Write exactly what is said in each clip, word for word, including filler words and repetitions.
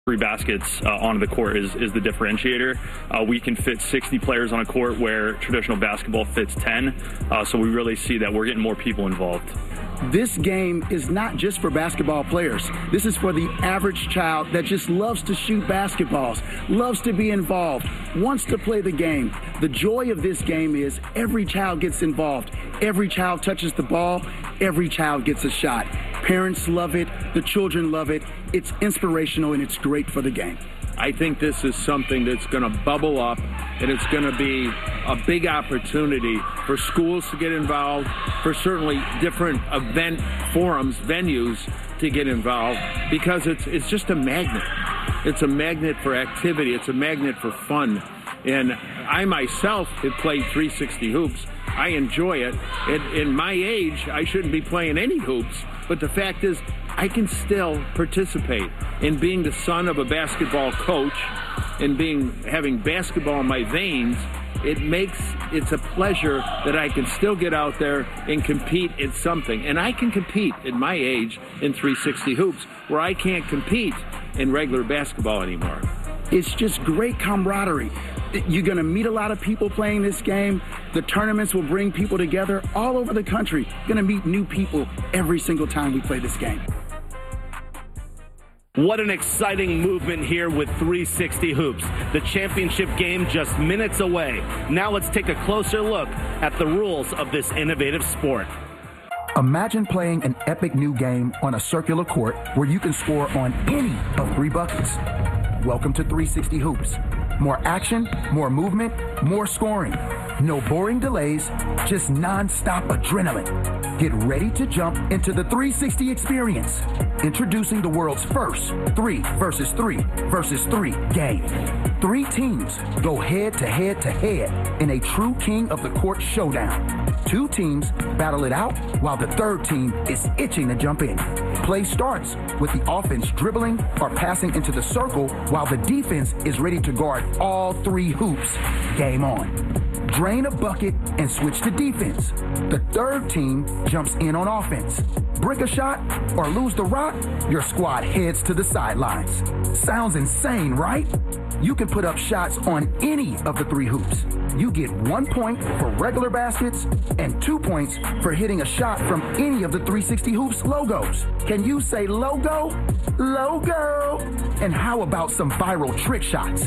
Three baskets uh, onto the court is, is the differentiator. Uh, we can fit sixty players on a court where traditional basketball fits ten, uh, so we really see that we're getting more people involved. This game is not just for basketball players. This is for the average child that just loves to shoot basketballs, loves to be involved, wants to play the game. The joy of this game is every child gets involved. Every child touches the ball. Every child gets a shot. Parents love it. The children love it. It's inspirational, and it's great for the game. I think this is something that's going to bubble up, and it's going to be a big opportunity for schools to get involved, for certainly different event forums, venues to get involved, because it's it's just a magnet. It's a magnet for activity. It's a magnet for fun. And I myself have played three sixty hoops. I enjoy it. At, in my age, I shouldn't be playing any hoops, but the fact is, I can still participate in being the son of a basketball coach and being having basketball in my veins. It makes it's a pleasure that I can still get out there and compete at something. And I can compete at my age in three sixty hoops, where I can't compete in regular basketball anymore. It's just great camaraderie. You're going to meet a lot of people playing this game. The tournaments will bring people together all over the country. You're going to meet new people every single time we play this game. What an exciting movement here with three sixty Hoops. The championship game just minutes away. Now let's take a closer look at the rules of this innovative sport. Imagine playing an epic new game on a circular court where you can score on any of three buckets. Welcome to three sixty Hoops. More action, more movement, more scoring. No boring delays, just non-stop adrenaline. Get ready to jump into the three sixty experience. Introducing the world's first three versus three versus three game. Three teams go head to head to head in a true king of the court showdown. Two teams battle it out while the third team is itching to jump in. Play starts with the offense dribbling or passing into the circle while the defense is ready to guard all three hoops. Game on. Drain a bucket and switch to defense. The third team jumps in on offense. Brick a shot or lose the rock, your squad heads to the sidelines. Sounds insane, right? You can put up shots on any of the three hoops. You get one point for regular baskets and two points for hitting a shot from any of the three sixty Hoops logos. Can you say logo? Logo! And how about some viral trick shots?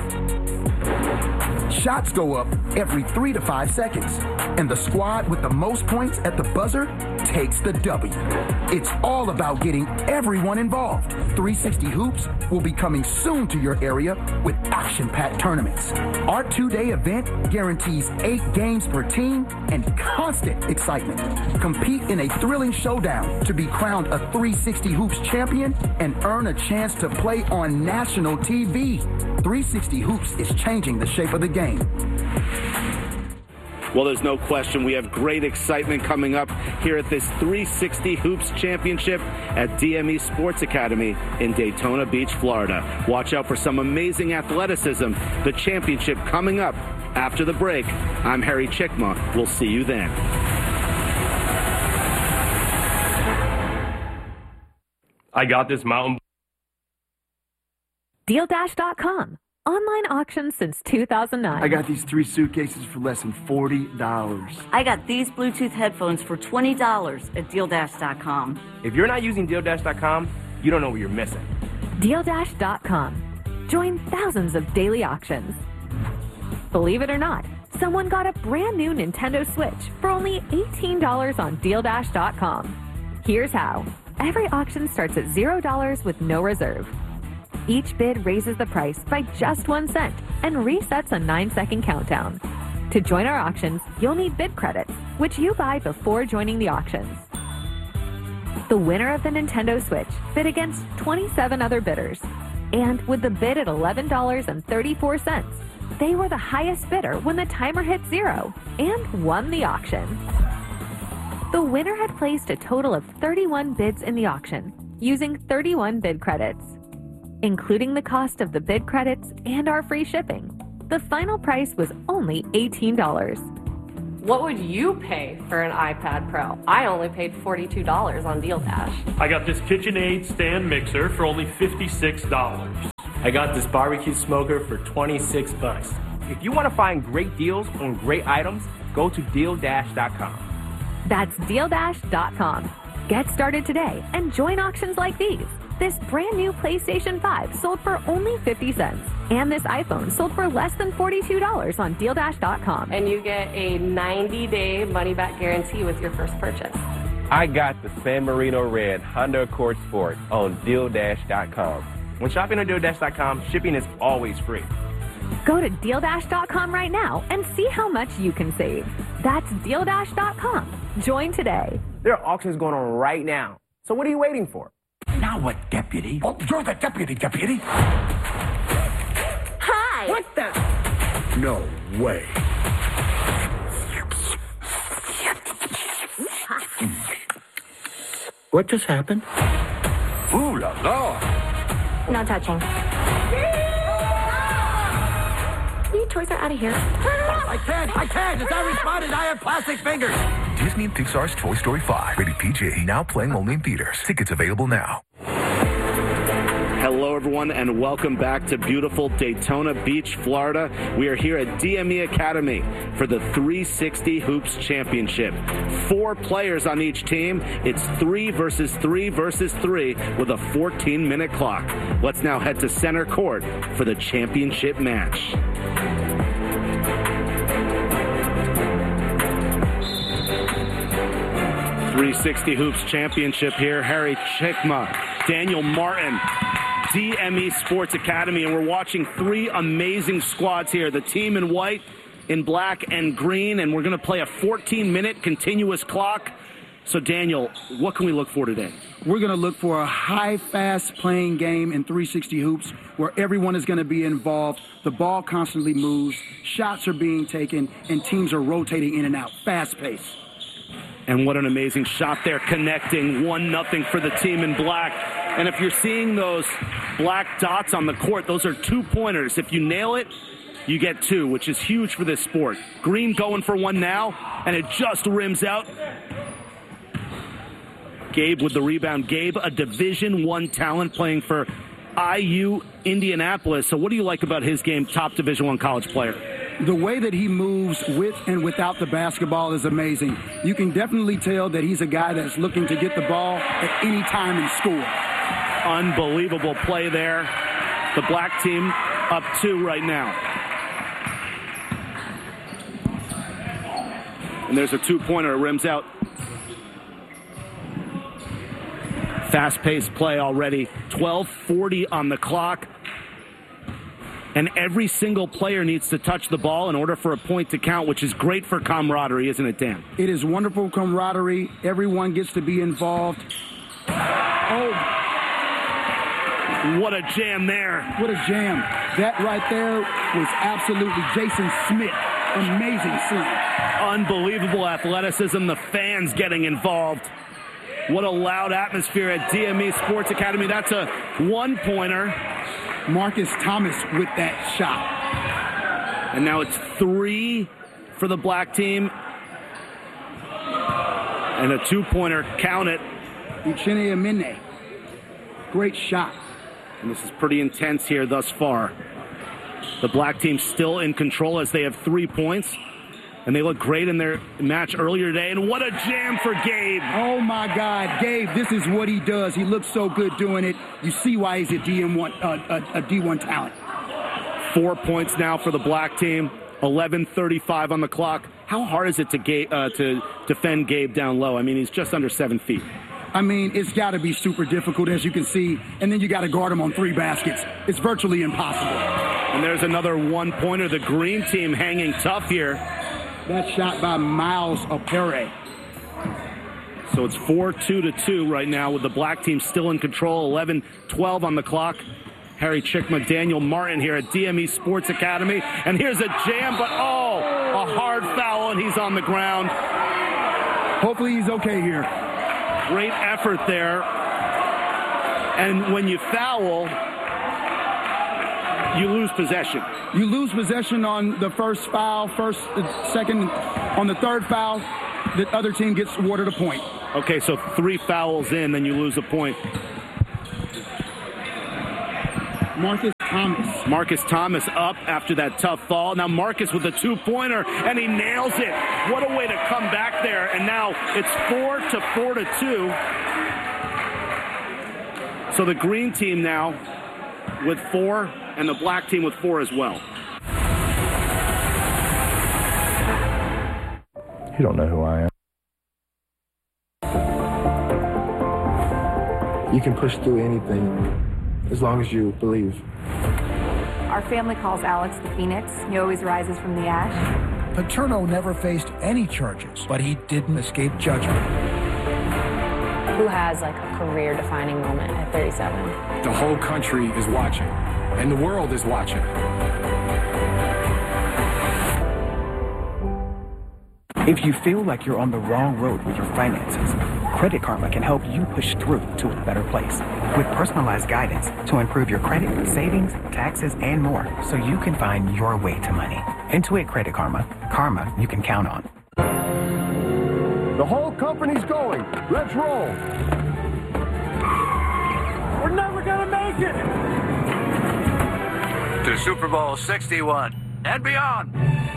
Shots go up every three to five seconds, and the squad with the most points at the buzzer takes the W. It's all about getting everyone involved. three sixty Hoops will be coming soon to your area with action-packed tournaments. Our two-day event guarantees eight games per team and constant excitement. Compete in a thrilling showdown to be crowned a three sixty Hoops champion and earn a chance to play on national T V. three sixty Hoops is changing the shape of the game. Well, there's no question we have great excitement coming up here at this three sixty Hoops Championship at D M E Sports Academy in Daytona Beach, Florida. Watch out for some amazing athleticism. The championship coming up after the break. I'm Harry Chickma. We'll see you then. I got this mountain. Deal Dash dot com. Online auctions since two thousand nine. I got these three suitcases for less than forty dollars. I got these Bluetooth headphones for twenty dollars at Deal Dash dot com. If you're not using Deal Dash dot com, you don't know what you're missing. Deal Dash dot com. Join thousands of daily auctions. Believe it or not, someone got a brand new Nintendo Switch for only eighteen dollars on Deal Dash dot com. Here's how. Every auction starts at zero dollars with no reserve. Each bid raises the price by just one cent and resets a nine-second countdown. To join our auctions, you'll need bid credits, which you buy before joining the auctions. The winner of the Nintendo Switch bid against twenty-seven other bidders. And with the bid at eleven dollars and thirty-four cents, they were the highest bidder when the timer hit zero and won the auction. The winner had placed a total of thirty-one bids in the auction, using thirty-one bid credits. Including the cost of the bid credits and our free shipping, the final price was only eighteen dollars. What would you pay for an iPad Pro? I only paid forty-two dollars on Deal Dash. I got this KitchenAid stand mixer for only fifty-six dollars. I got this barbecue smoker for twenty-six bucks. If you want to find great deals on great items, go to deal dash dot com. That's deal dash dot com. Get started today and join auctions like these. This brand new PlayStation five sold for only fifty cents. And this iPhone sold for less than forty-two dollars on deal dash dot com. And you get a ninety-day money-back guarantee with your first purchase. I got the San Marino Red Honda Accord Sport on deal dash dot com. When shopping on deal dash dot com, shipping is always free. Go to deal dash dot com right now and see how much you can save. That's deal dash dot com. Join today. There are auctions going on right now. So what are you waiting for? Now what, deputy? Oh, you're the deputy, deputy. Hi! What the? No way. What just happened? Ooh la la. No touching. Your toys are out of here. I can't, I can't. As I responded, I have plastic fingers. Disney and Pixar's Toy Story five. Rated P G. Now playing only in theaters. Tickets available now. Hello, everyone, and welcome back to beautiful Daytona Beach, Florida. We are here at D M E Academy for the three sixty Hoops Championship. Four players on each team. It's three versus three versus three with a fourteen-minute clock. Let's now head to center court for the championship match. three sixty Hoops Championship here. Harry Chikma, Daniel Martin, D M E Sports Academy, and we're watching three amazing squads here. The team in white, in black, and green, and we're going to play a fourteen-minute continuous clock. So, Daniel, what can we look for today? We're going to look for a high, fast playing game in three sixty Hoops where everyone is going to be involved. The ball constantly moves, shots are being taken, and teams are rotating in and out. Fast pace. And what an amazing shot there, connecting one nothing for the team in black. And if you're seeing those black dots on the court, those are two-pointers. If you nail it, you get two, which is huge for this sport. Green going for one now, and it just rims out. Gabe with the rebound. Gabe, a Division One talent playing for I U Indianapolis. So what do you like about his game, top Division One college player? The way that he moves with and without the basketball is amazing. You can definitely tell that he's a guy that's looking to get the ball at any time and score. Unbelievable play there. The black team up two right now. And there's a two-pointer. It rims out. Fast-paced play already. twelve forty on the clock. And every single player needs to touch the ball in order for a point to count, which is great for camaraderie, isn't it, Dan? It is wonderful camaraderie. Everyone gets to be involved. Oh. What a jam there. What a jam. That right there was absolutely Jason Smith. Amazing scene. Unbelievable athleticism. The fans getting involved. What a loud atmosphere at D M E Sports Academy. That's a one-pointer. Marcus Thomas with that shot. And now it's three for the black team. And a two-pointer, count it. Uchenna Amine. Great shot. And this is pretty intense here thus far. The black team still in control as they have three points. And they look great in their match earlier today. And what a jam for Gabe. Oh, my God. Gabe, this is what he does. He looks so good doing it. You see why he's a D M one, uh, a, a D one talent. Four points now for the black team. eleven thirty-five on the clock. How hard is it to, ga- uh, to defend Gabe down low? I mean, he's just under seven feet. I mean, it's got to be super difficult, as you can see. And then you got to guard him on three baskets. It's virtually impossible. And there's another one-pointer. The green team hanging tough here. That shot by Miles Opere. So it's four two to two right now with the black team still in control. eleven twelve on the clock. Harry Chikma, Daniel Martin here at D M E Sports Academy. And here's a jam, but oh, a hard foul, and he's on the ground. Hopefully he's okay here. Great effort there. And when you foul, You lose possession. You lose possession on the first foul, first, second, on the third foul, the other team gets awarded a point. Okay, so three fouls in, then you lose a point. Marcus Thomas. Marcus Thomas up after that tough fall. Now Marcus with a two-pointer, and he nails it. What a way to come back there. And now it's four to four to two. So the green team now with four, and the black team with four as well. You don't know who I am. You can push through anything as long as you believe. Our family calls Alex the Phoenix. He always rises from the ash. Paterno never faced any charges, but he didn't escape judgment. Who has like a career-defining moment at thirty-seven? The whole country is watching, and the world is watching. If you feel like you're on the wrong road with your finances, Credit Karma can help you push through to a better place. With personalized guidance to improve your credit, savings, taxes, and more, so you can find your way to money. Intuit Credit Karma. Karma you can count on. The whole company's going. Let's roll. We're never gonna make it. To Super Bowl sixty-one and beyond.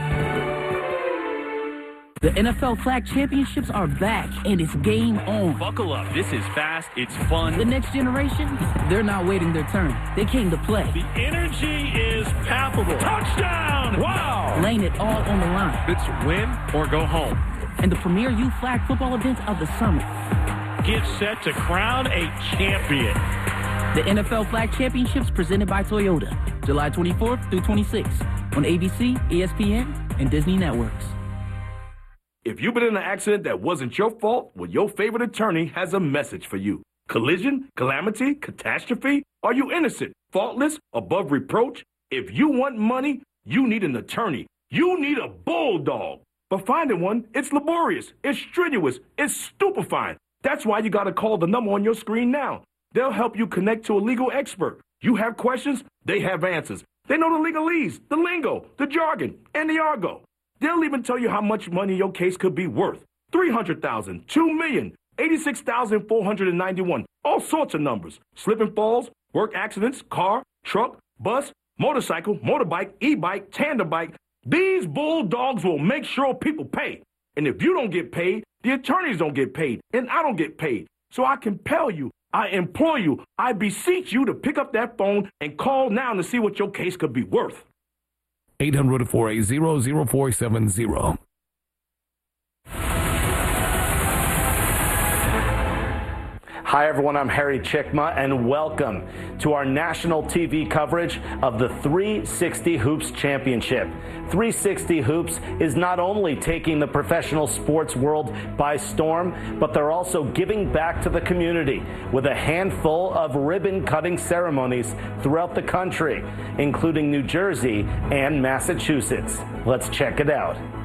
The N F L Flag Championships are back, and it's game on. Buckle up. This is fast. It's fun. The next generation, they're not waiting their turn. They came to play. The energy is palpable. Touchdown! Wow! Laying it all on the line. It's win or go home. And the premier youth flag football event of the summer. Get set to crown a champion. The N F L Flag Championships presented by Toyota. July twenty-fourth through twenty-sixth on A B C, E S P N, and Disney Networks. If you've been in an accident that wasn't your fault, well, your favorite attorney has a message for you. Collision, calamity, catastrophe? Are you innocent, faultless, above reproach? If you want money, you need an attorney. You need a bulldog. But finding one, it's laborious, it's strenuous, it's stupefying. That's why you got to call the number on your screen now. They'll help you connect to a legal expert. You have questions, they have answers. They know the legalese, the lingo, the jargon, and the argot. They'll even tell you how much money your case could be worth. three hundred thousand dollars, two million dollars, eighty-six thousand four hundred ninety-one, all sorts of numbers. Slip and falls, work accidents, car, truck, bus, motorcycle, motorbike, e-bike, tandem bike. These bulldogs will make sure people pay. And if you don't get paid, the attorneys don't get paid, and I don't get paid. So I compel you, I implore you, I beseech you to pick up that phone and call now to see what your case could be worth. eight hundred, four eight zero, zero four seven zero. Hi, everyone. I'm Harry Chickma, and welcome to our national T V coverage of the three sixty Hoops Championship. three sixty Hoops is not only taking the professional sports world by storm, but they're also giving back to the community with a handful of ribbon-cutting ceremonies throughout the country, including New Jersey and Massachusetts. Let's check it out.